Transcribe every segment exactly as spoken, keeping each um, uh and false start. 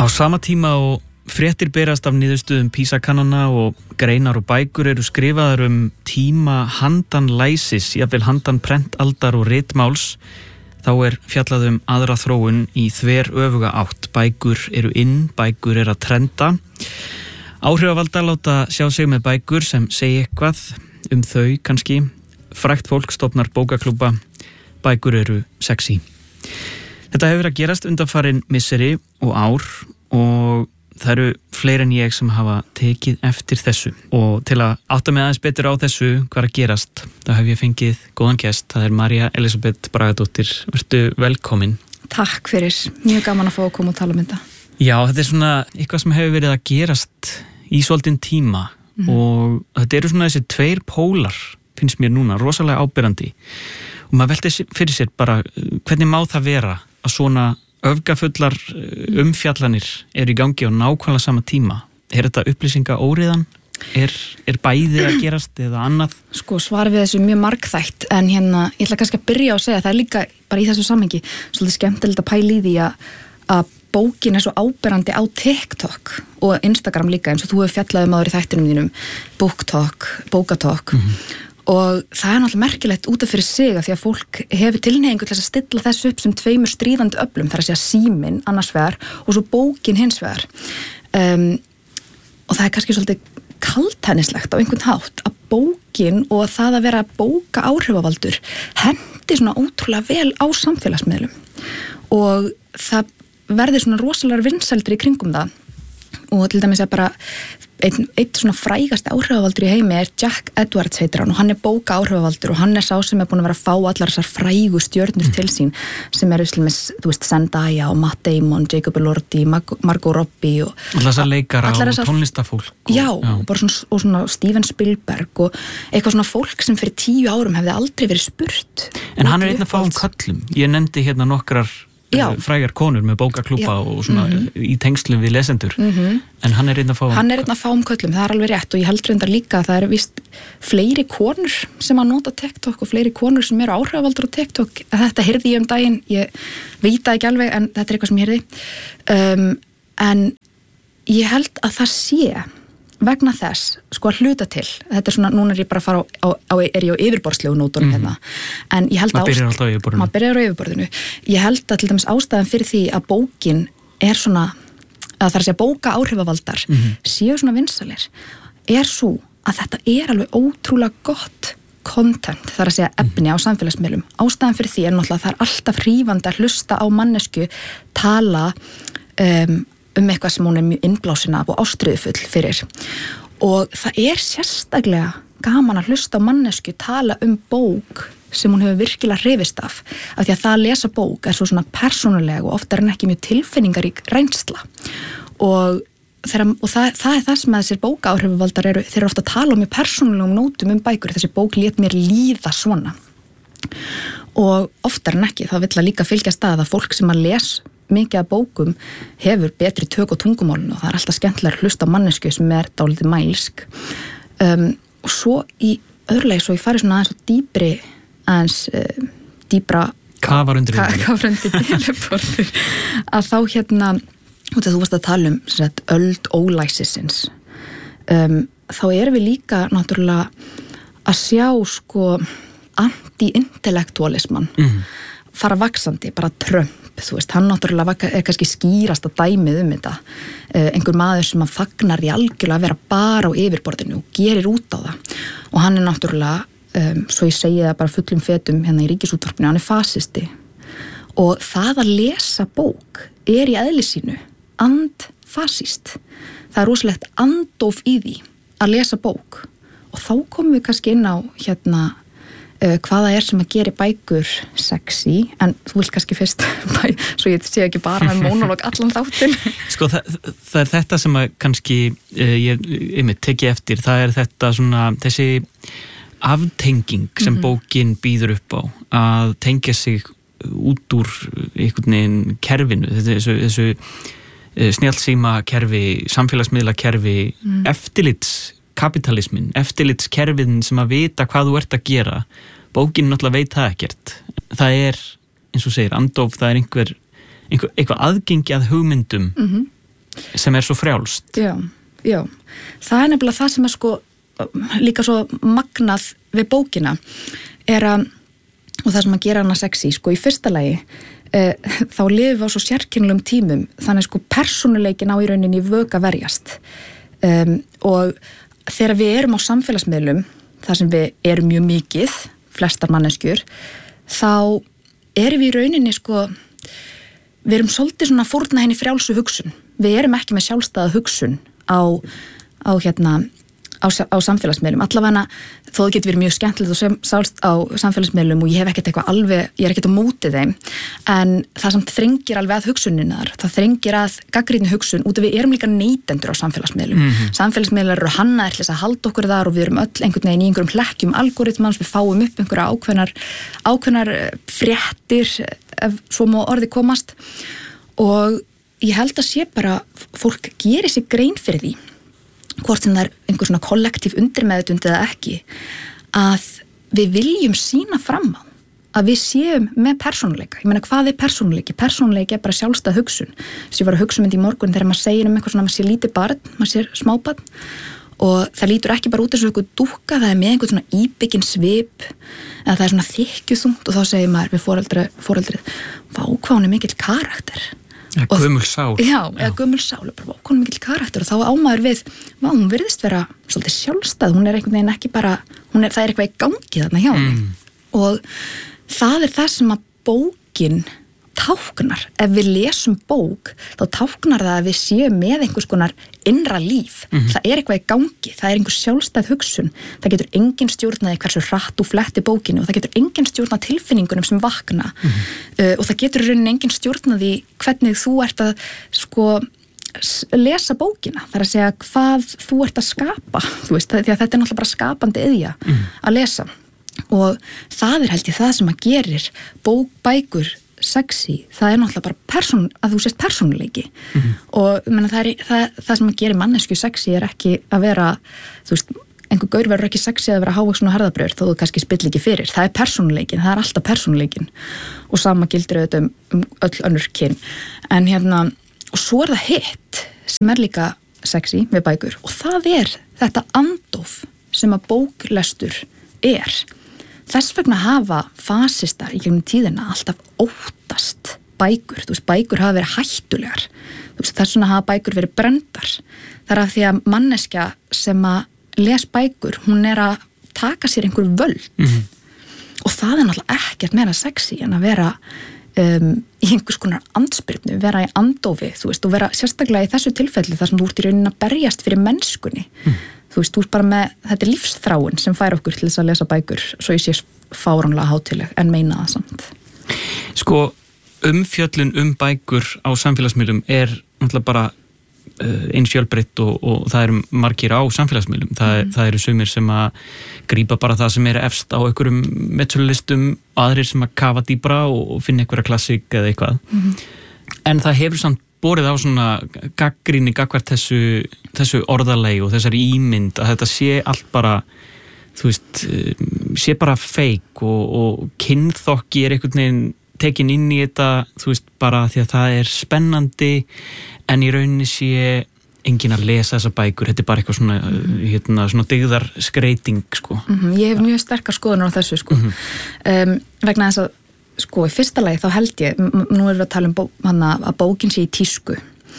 Á sama tíma og fréttir berast af niðurstöðum PISA-kannana og greinar og bækur eru skrifaðar um tíma handan læsis, jafnvel handan prentaldar og ritmáls, þá er fjallað um aðra þróun í þver öfuga átt. Bækur eru inn, bækur eru að trenda. Áhrifavalda láta sjá sig með bækur sem segi eitthvað um þau kannski. Frægt fólk stofnar bókaklúbba, bækur eru sexy. Þetta hefur verið að gerast undanfarin misseri og ár og það eru fleiri en ég sem hafa tekið eftir þessu. Og til að átta mig aðeins betur á þessu hvað er að gerast, þá hef ég fengið góðan gest. Það er María Elísabet Bragadóttir. Vertu velkomin. Takk fyrir. Mjög gaman að fá að koma og tala um þetta. Já, þetta er svona eitthvað sem hefur verið að gerast í svolítinn tíma mm. og þetta eru svona þessi tveir pólar, finnst mér núna, rosalega áberandi. Og maður velti fyrir sér bara hvernig má það vera að svona öfgafullar umfjallanir eru í gangi á nákvæmlega sama tíma. Er þetta upplýsinga óriðan? Er, er bæði að gerast eða annað? Sko, svarið við þessu mjög margþætt, en hérna, ég ætla kannski að byrja á að segja að það er líka bara í þessu samhengi svolítið skemmtilegt að pæla í því að, að bókin er svo áberandi á TikTok og Instagram líka, eins og þú hefur fjallað um áður í þættinum þínum, BookTok, Bókatalk. Mm-hmm. Og það er náttúrulega merkilegt út af fyrir sig að því að fólk hefur tilhneigingu til að stilla þessu upp sem tveimur stríðandi öflum, þar að segja síminn annars vegar og svo bókin hins vegar. Um, og það er kannski svolítið kaldhæðnislegt á einhvern hátt að bókin og það að vera bóka áhrifavaldur hendi svona ótrúlega vel á samfélagsmiðlum og það verður svona rosalega vinsældur í kringum það. Og til dæmis að bara einn, einn svona frægasti áhrifavaldur í heimi er Jack Edwards heitir hann og hann er bóka áhrifavaldur og hann er sá sem er búin að vera að fá allar þessar frægu stjörnur mm. til sín sem eru með, þú veist, Zendaya og Matt Damon, Jacob Elordi, Margot Robbie og allar þessar leikara og tónlistafólk og, já, já. Og, bara svona, og svona Steven Spielberg og eitthvað svona fólk sem fyrir tíu árum hefði aldrei verið spurt. En hann er einn að fá um köllum. Ég nefndi hérna nokkrar Já. frægar konur með bókaklúbba og svona mm-hmm. í tengslum við lesendur mm-hmm. en hann er einn að fá hann er einn að fá um köllum, það er alveg rétt og ég heldur reyndar líka að það er víst fleiri konur sem að nota TikTok og fleiri konur sem eru áhrifavaldur á TikTok. Þetta heyrði ég um daginn, ég veit það ekki alveg en þetta er eitthvað sem ég heyrði um, en ég held að það sé vegna þess, sko að hluta til þetta er svona, núna er ég bara að fara á, á, á er ég á yfirborðslegu nótunum mm. hérna en ég held að maður byrjar alltaf á yfirborðinu maður byrjar á yfirborðinu ég held að til dæmis ástæðan fyrir því að bókin er svona, að það er að segja bóka áhrifavaldar mm-hmm. séu svona vinsalir er svo að þetta er alveg ótrúlega gott content, það er að segja efni á samfélagsmiðlum. Ástæðan fyrir því er náttúrulega að það er alltaf hrífandi að hlusta á mannesku tala um um eitthvað sem hún er mjög innblásin af og ástríðufull fyrir. Og það er sérstaklega gaman að hlusta á mannesku tala um bók sem hún hefur virkilega hrifist af. Af því að það að lesa bók er svo svona persónuleg og ofta er hann ekki mjög tilfinningarík reynsla. Og, þeirra, og það, það er það sem að þessir bókaáhrifavaldar eru, þeir eru ofta að tala um mjög persónulegum nótum um bækur. Þessi bók lét mér líða svona. Og oftar en ekki, þá vill að líka fylgjast að að fólk sem að les mikið af bókum hefur betri tök á tungumálinu og það er alltaf skemmtilega að hlusta á mannesku sem er dálítið mælsk um, og svo í öðrulega svo ég fari svona aðeins og dýpri aðeins uh, dýpra kafar undir yfirborðið að þá hérna út að þú varst að tala um sagt, öld ólæsisins um, þá erum við líka náttúrulega að sjá sko anti-intellektualisman mm. fara vaxandi, bara Trump þú veist, hann náttúrulega er kannski skýrasta dæmið um þetta uh, einhver maður sem að fagnar í algjörlega að vera bara á yfirborðinu og gerir út á það og hann er náttúrulega um, svo ég segi það bara fullum fetum hérna í Ríkisútvarpinu, hann er fasisti og það að lesa bók er í eðli sínu andfasist það er rosalegt andóf í því að lesa bók og þá komum við kannski inn á hérna hvaða er sem að gera bækur sexy, en þú vilt kannski fyrst bæ, svo ég sé ekki bara með monolog allan þáttinn. Sko það, það er þetta sem að kannski ég einmitt teki eftir, það er þetta svona þessi aftenging sem mm-hmm. bókin býður upp á að tengja sig út úr einhvern veginn kerfinu, þessu, þessu snjallsíma kerfi, samfélagsmiðla kerfi, mm. eftirlits kapitalismin, eftirlitskerfin sem að vita hvað þú ert að gera. Bókin náttúrulega veit það ekkert. Það er, eins og segir, andóf, það er einhver, einhver eitthvað aðgengi að hugmyndum mm-hmm. sem er svo frjálst. Já, já. Það er nefnilega það sem er sko líka svo magnað við bókina er að, og það sem að gera hana sexy, sko í fyrsta lagi e, þá lifum við á svo sérkennilegum tímum, þannig sko persónuleikin á í rauninni vöka verjast um, og þegar við erum á samfélagsmiðlum, þar sem við erum mjög mikið, flestar manneskjur, þá erum við í rauninni sko, við erum svolítið svona fórna henni frjálsu hugsun. Við erum ekki með sjálfstæða hugsun á, á hérna, á, á samfélagsmiðlum. Allavega þó það getur verið mjög skemmtilegt á samfélagsmiðlum og ég hef ekkert eitthvað alveg, ég er ekkert á móti þeim, en það sem þrengir alveg að hugsunin þar, það þrengir að gagnrýni hugsun út af við erum líka neytendur á samfélagsmiðlum. Mm-hmm. Samfélagsmiðlar eru hannaðir til þess að halda okkur þar og við erum öll einhvern veginn í einhverjum hlekkjum algoritmans, við fáum upp einhverja ákveðnar, ákveðnar fréttir, ef svo má orði komast, og ég held að sé bara, fólk gerir sér grein fyrir því, hvort sem það er einhver svona kollektív undirmeðutund eða ekki, að við viljum sýna fram á að við séum með persónuleika. Ég meina, hvað er persónuleiki? Persónuleiki er bara sjálfstæð hugsun. Þess að ég var að hugsa um þetta í morgun þegar maður segir um eitthvað svona, maður sé lítið barn, maður sé smábarn, og það lítur ekki bara út eins og eitthvað dúkka, það er með einhvern svona íbygginn svip, eða það er svona þykkjuþungt, og þá segir maður við foreldri, foreldrið, vá, hvað hún er mikill karakter. Ja, gömul sál. Já, eða gömul sál, bara okkur mikill karakter, og þá ámaður við, vá, hún virðist vera svolítið sjálfstæð, hún er einhvern veginn ekki bara, hún er, það er eitthvað í gangi þarna hjá henni. Mm. Og það er það sem að bókin táknar. Ef við lesum bók, þá táknar það að við séum með einhvers konar innra líf. Mm-hmm. Það er eitthvað í gangi, það er einhver sjálfstæð hugsun. Það getur engin stjórnaði hversu hratt og fletti bókinu, og það getur engin stjórnað tilfinningunum sem vakna. Mm-hmm. uh, og það getur rauninni engin stjórnaði hvernig þú ert að sko lesa bókina. Það er að segja hvað þú ert að skapa, þú veist, því að þetta er náttúrulega bara skapandi iðja mm-hmm. að lesa. Og það er held ég það sem að gerir bók, bækur sexy, það er náttúrulega bara person, að þú sést persónuleiki. Mm-hmm. Og menna, það, er, það, það sem að gera mannesku sexy er ekki að vera, þú veist, einhver gaur verður ekki sexy að vera hávöxun og herðabröður þó þú kannski spill ekki fyrir. Það er persónuleikin, það er alltaf persónuleikin, og sama gildir auðvitað um, um öll önnur kyn. En hérna, og svo er það hitt sem er líka sexy við bækur, og það er þetta andof sem að bóklestur er. Þess vegna hafa fasistar í gegnum tíðina alltaf óttast bækur. Þú veist, bækur hafa verið hættulegar. Þú veist, þess vegna hafa bækur verið brenndar. Það er af því að manneskja sem að les bækur, hún er að taka sér einhver völd. Mm-hmm. Og það er náttúrulega ekkert meira sexy en að vera um, í einhvers konar andspyrnu, vera í andofi, þú veist, og vera sérstaklega í þessu tilfelli þar sem þú ert í rauninni að berjast fyrir mennskunni. Mm. Þú veist, þú ert bara með, þetta er lífsþráin sem fær okkur til þess að lesa bækur, svo ég sé fáránlega hátileg, en meina það samt. Sko, umfjöllun um bækur á samfélagsmiðlum er náttúrulega bara uh, eins fjölbreytt og, og það eru margir á samfélagsmiðlum. Það, mm. það eru sumir sem að grípa bara það sem er efst á einhverjum meðsölulistum, aðrir sem að kafa dýbra og, og finna einhverja klassík eða eitthvað. Mm. En það hefur samt borið á svona gagnrýni gagnvart þessu, þessu orðalegi og þessari ímynd að þetta sé allt bara, þú veist, sé bara feik og, og kynþokki er einhvern veginn tekin inn í þetta, þú veist, bara því að það er spennandi, en í rauninni sé enginn að lesa þessa bækur, þetta er bara eitthvað svona, mm-hmm. hérna, svona dygðar skreiting, sko. Mm-hmm. Ég hef mjög sterkar skoðunar á þessu, sko. Mm-hmm. um, vegna þess að sko, í fyrsta lagi þá held ég, nú erum við að tala um bó, hana, að bókin sé í tísku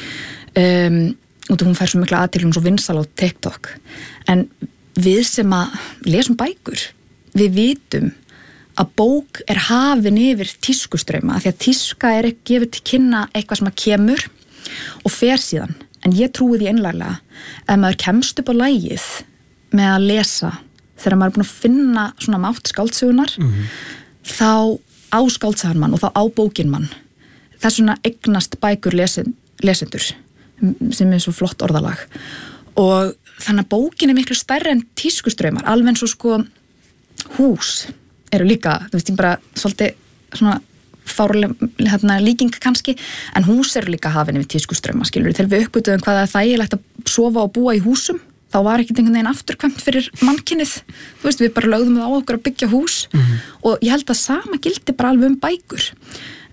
um, og hún fær svo mikla aðtilum svo vinsal á TikTok, en við sem að lesum bækur, við vitum að bók er hafin yfir tískustreyma, af því að tíska er gefið til kynna eitthvað sem að kemur og fer síðan, en ég trúi því einlæglega ef maður kemst upp á lagið með að lesa þegar maður er búin að finna svona mátt skáldsögunar, mm-hmm. þá á skáldsagan mann og þá á bókin mann. Þess vegna eignast bækur lesen, lesendur sem er svo flott orðalag, og þannig að bókin er miklu stærri en tískustraumar, alveg eins og sko hús eru líka, þú veist, ég bara svolítið svona fárlega hérna, líking kannski, en hús eru líka hafin yfir tískustrauma, skilur við, þegar við uppgötuðum hvað það er þægilegt að sofa og búa í húsum, þá var ekkert einhvern veginn afturkvæmt fyrir mannkynnið, þú veist, við bara lögðum það á okkur að byggja hús, mm-hmm. og ég held að sama gildi bara alveg um bækur.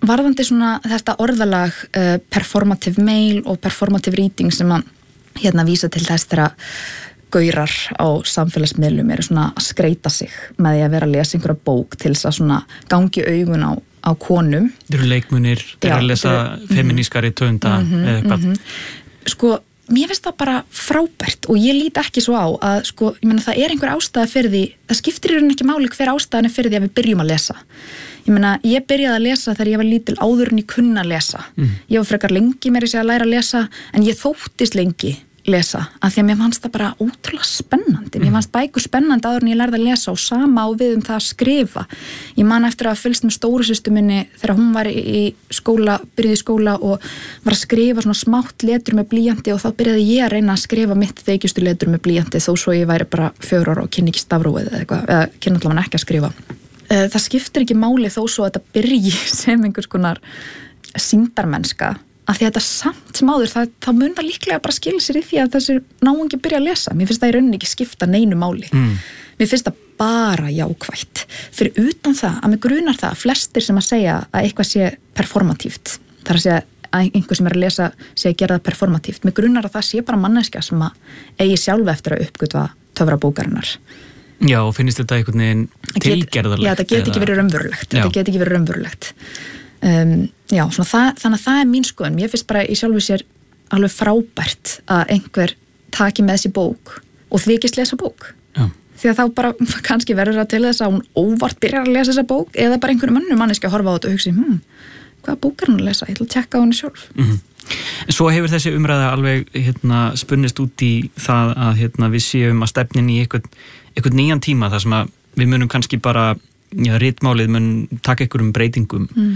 varðandi svona þetta orðalag uh, performative mail og performative reading sem að hérna vísa til þess þegar gaurar á samfélagsmiðlum eru svona að skreita sig með því að vera að lesa einhverja bók til þess að svona gangi augun á, á konum. Þeir eru leikmunir, þeir eru að lesa feminískari töfunda mm-hmm, eða eitthvað. Mm-hmm. Sko, mér finnst það bara frábært og ég lít ekki svo á að sko, ég meina það er einhver ástæða fyrir því, það skiptir í rauninni ekki máli hver ástæðan er fyrir því að við byrjum að lesa. Ég meina, ég byrjaði að lesa þegar ég var lítil áður en ég kunna að lesa. Mm. Ég var frekar lengi mér að læra að lesa, en ég þóttist lengi lesa, af því að mér fannst það bara ótrúlega spennandi. Mér fannst bækur spennandi áður en ég lærði að lesa og sama á við um það að skrifa. Ég man eftir að fylgst með stóru systur minni þegar hún var í skóla, byrjaði í skóla og var að skrifa svona smátt letur með blýanti og þá byrjaði ég að reyna að skrifa mitt þykjustu letur með blýanti þó svo ég væri bara fjögur ára og kynni ekki stafróið eða eitthvað, eða kynni allavega ekki að skrifa. Það skiptir ekki máli þó svo að þetta byrji sem einhvers konar sýndarmennska af því að þetta samt sem áður, það, það mun það líklega bara skilja sér í því að þessi náungi byrja að lesa. Mér finnst það í rauninni ekki skipta neinu máli. Mm. Mér finnst það bara jákvætt. Fyrir utan það, að mig grunar það, flestir sem að segja að eitthvað sé performatíft, þar að segja að einhver sem er að lesa sé að gera það performatíft. Mig grunar að það sé bara manneskja sem að eigi sjálf eftir að uppgötva töfrabókarinnar. Já, og finnst þetta einhvern veginn tilgerðarlegt? Já, þetta get ekki verið raunverulegt. Þetta get ekki verið raunverulegt. Um, já, svona það, þannig að það er mín skoðun. Mér finnst bara í sjálfu sér alveg frábært að einhver taki með sér bók og þykist lesa bók. Já. Því að þá bara kannski verður það til þess að hún óvart byrjar að lesa þessa bók eða bara einhverjum önnum manneski að horfa á þetta og hugsa, hm, hvaða bók er hún að lesa? Ég ætla að tjekka á henni sjálf. Mm-hmm. En svo hefur þessi umræða alveg hérna, spunnist út í það að hérna, við séum að stefnin í einhvern, einhvern nýjan tíma þar sem að við munum kannski bara, já, ritmálið mun taka einhverjum breytingum. Mm.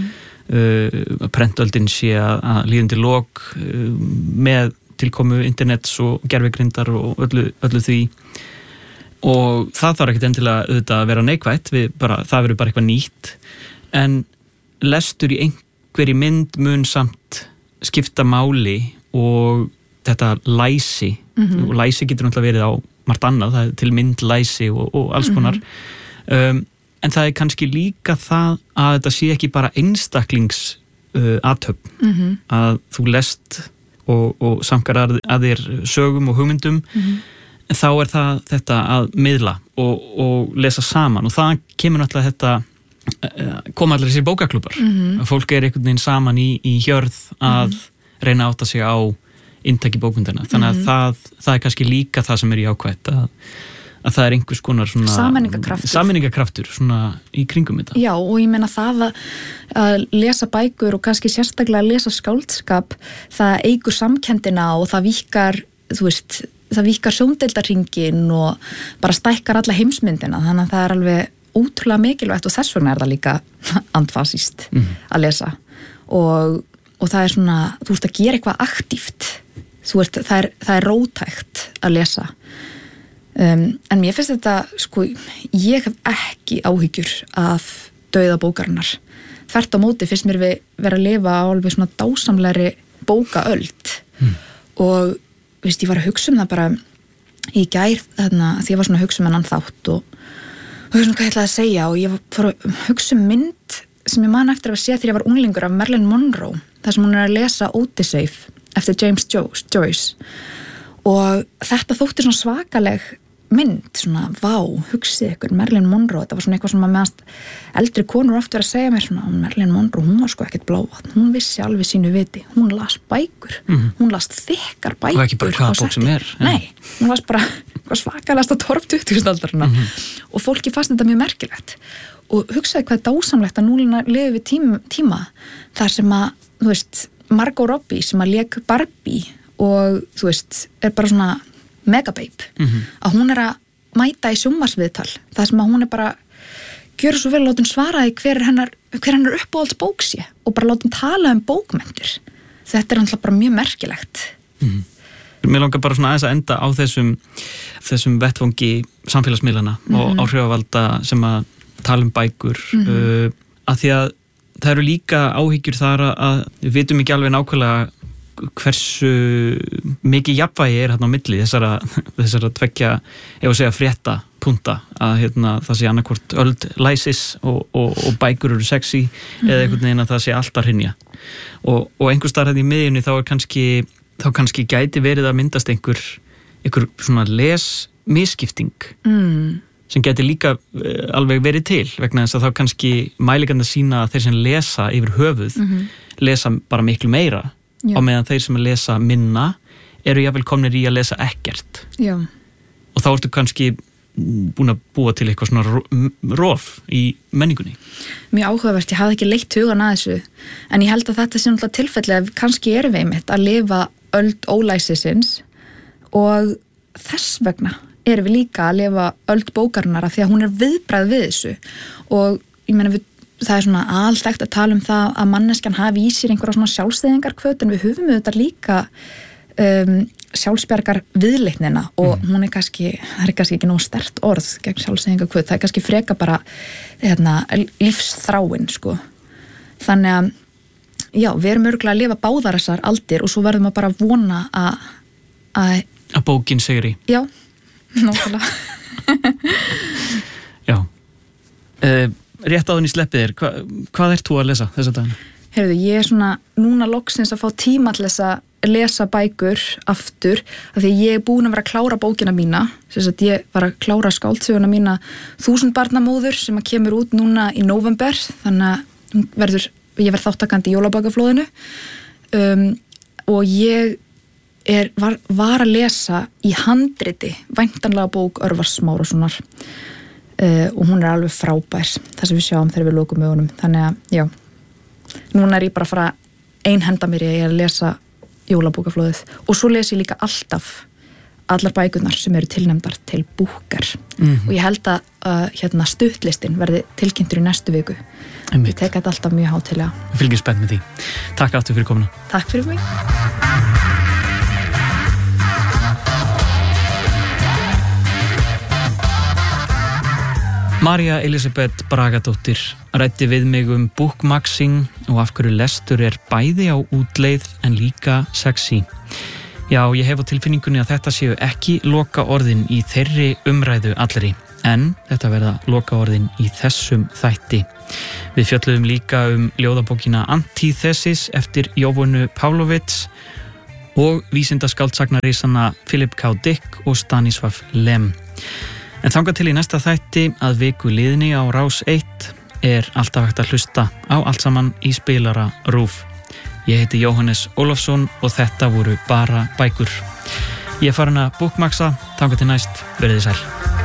Uh, prentöldin sé að, að líðandi lok uh, með tilkomu internets og gervigrindar og öllu, öllu því og það þarf ekkert endilega auðvitað að vera neikvætt, við bara, það verður bara eitthvað nýtt en lestur í einhverju mynd mun samt skipta máli og þetta læsi mm-hmm. og læsi getur náttúrulega verið á margt annað, það er til mynd læsi og, og alls konar mm-hmm. um, en það er kannski líka það að þetta sé ekki bara einstaklings uh, athöfn mm-hmm. að þú lest og, og samkar að, að þér sögum og hugmyndum mm-hmm. en þá er það þetta að miðla og, og lesa saman og það kemur náttúrulega þetta koma allir þessi bókaklúpar mm-hmm. að fólk er einhvern veginn saman í, í hjörð að mm-hmm. reyna að átta sig á inntaki bókmyndana, þannig að mm-hmm. það, það er kannski líka það sem er jákvætt að, að það er einhvers konar svona sameiningarkraftur. sameiningarkraftur svona í kringum þetta. Já, og ég meina það að, að lesa bækur og kannski sérstaklega að lesa skáldskap, það eigur samkendina og það víkkar, þú veist, það víkkar sjóndeildarhringinn og bara stækkar alla heimsmyndina, þannig að það er alveg ótrúlega mikilvægt og þess vegna er það líka andfasíst mm. að lesa og, og það er svona, þú veist að gera eitthvað aktíft, þú veist, það er, það er rótækt að lesa um, en mér finnst þetta, sko, ég hef ekki áhyggjur af dauða bókarinnar, þvert á móti finnst mér við vera að lifa á alveg svona dásamlegri bókaöld mm. og, veist, ég var að hugsa um það bara í gær, þarna, því ég var svona að hugsa um hennan þátt og og svona hvað ég ætlaði að segja og ég fór að hugsa um mynd sem ég man eftir að sé þegar ég var unglingur af Marilyn Monroe þar sem hún er að lesa Odyssey eftir James Joyce og þetta þótti svona svakaleg mynd, svona vá, hugsið ykkur Marilyn Monroe, þetta var svona eitthvað sem að meðast eldri konur oft verið að segja mér svona Marilyn Monroe, hún var sko ekkert blávatn, hún vissi alveg sínu viti, hún las bækur mm-hmm. hún las þykkar bækur og ekki bara hvaða bók sem er nei, hún las bara svakalast á torf tuttugustu aldarinnar mm-hmm. og fólki fannst þetta mjög merkilegt og hugsaði hvað dásamlegt að núlina lifi við tíma, tíma þar sem að, þú veist, Margot Robbie sem að lék Barbie og þú veist, er bara svona megababe, mm-hmm. að hún er að mæta í sjónvarpsviðtal, þar sem að hún er bara gjöra svo vel að láta hún svara í hver hennar, hver hennar uppáhalds bók sé og bara láta hún tala um bókmenntir þetta er náttúrulega bara mjög merkilegt mm-hmm. Mér langar bara svona aðeins að enda á þessum þessum vettvangi samfélagsmiðlana mm-hmm. og áhrifavalda sem að tala um bækur mm-hmm. uh, að því að það eru líka áhyggjur þar að við vitum ekki alveg nákvæmlega hversu mikið jafnvægi er hérna á milli þessara, þessara tveggja, ef að segja frétta punta, að hérna, það sé annarkvort öld læsis og, og, og bækur eru sexy mm-hmm. eða einhvern veginn að það sé alltaf hrynja og, og einhver starf í miðjunni þá er kannski, þá kannski gæti verið að myndast einhver, einhver svona lesmisskipting mm. sem gæti líka alveg verið til vegna þess að þá kannski mælingarnir sína að þeir sem lesa yfir höfuð mm-hmm. lesa bara miklu meira Já. Á meðan þeir sem lesa minna eru jafnvel komnir í að lesa ekkert Já. Og þá ertu kannski búin að búa til eitthvað svona rof í menningunni. Mjög áhugavert, ég hafði ekki leitt hugan að þessu en ég held að þetta sé náttúrulega tilfelli að kannski erum við einmitt að lifa öld ólæsisins og þess vegna erum við líka að lifa öld bókarinnar af því að hún er viðbragð við þessu og ég meina við, það er svona alþekkt að tala um það að manneskjan hafi í sér einhverja svona sjálfstæðingarkvöt en við höfum auðvitað líka um, sjálfsbjargar viðleitnina og mm. hún er kannski, það er kannski ekki nóg sterkt orð gegn sjálfstæðingarkvöt, það er kannski freka bara hérna, lífsþráin sko. Þannig að já, við erum örgulega að lifa báðar þessar aldir og svo verðum að bara vona að að, að bókin segir í. Já Nákvæmlega. Já. Uh, rétt áðun í sleppið þér, hva, hvað ert þú að lesa þessa dagina? Heyrðu, ég er svona núna loksins að fá tíma til þess að lesa bækur aftur, af því ég er búin að vera að klára bókina mína, þess að ég var að klára skáldsöguna mína Þúsund barna móður sem að kemur út núna í nóvember, þannig að verður, ég verð þáttakandi í jólabakaflóðinu um, og ég Er, var, var að lesa í handriti væntanlega bók Örvars Smárassonar uh, og hún er alveg frábær það sem við sjáum þegar við lokum augunum þannig að já, núna er ég bara að fara einhenda mér í að lesa jólabókaflóðið og svo les ég líka alltaf allar bækurnar sem eru tilnefndar til búkar mm-hmm. og ég held að uh, hérna, stuttlistin verði tilkynntur í næstu viku Einmitt. Ég tek þetta alltaf mjög hátilega. Við fylgjum spennt með því. Takk aftur fyrir komuna. Takk fyrir mig. María Elisabeth Bragadóttir ræddi við mig um bookmaxing og af hverju lestur er bæði á útleið en líka sexy. Já, ég hef á tilfinningunni að þetta séu ekki loka orðin í þeirri umræðu allri, en þetta verða loka orðin í þessum þætti. Við fjölluðum líka um ljóðabókina Antithesis eftir Jovunu Pavlovits og vísindaskáldsagnarísana Philip K. Dick og Stanisław Lem. En þangað til í næsta þætti að viku liðni á Rás eitt er alltaf hægt að hlusta á allt saman í spilara RÚV. Ég heiti Jóhannes Ólafsson og þetta voru bara bækur. Ég er farin að bookmaxa, þangað til næst, verið þið sæl.